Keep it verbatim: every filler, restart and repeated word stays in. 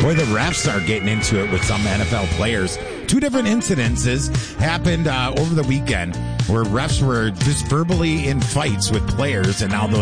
Boy, the refs are getting into it with some N F L players. Two different incidences happened uh, over the weekend where refs were just verbally in fights with players, and now those